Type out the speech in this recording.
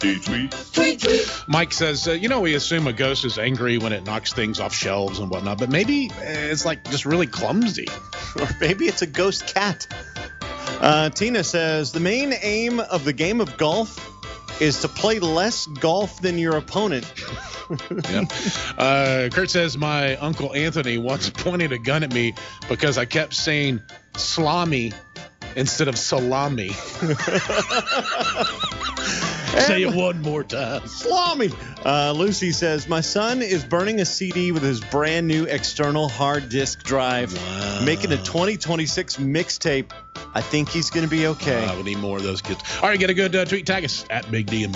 Mike says, we assume a ghost is angry when it knocks things off shelves and whatnot, but maybe it's like just really clumsy. Or maybe it's a ghost cat. Tina says, the main aim of the game of golf is to play less golf than your opponent. Kurt says, my Uncle Anthony once pointed a gun at me because I kept saying salami instead of salami. Say it one more time. Salami. Lucy says, my son is burning a CD with his brand new external hard disk drive, making a 2026 mixtape. I think he's going to be okay. We need more of those kids. All right, get a good tweet. Tag us at Big D and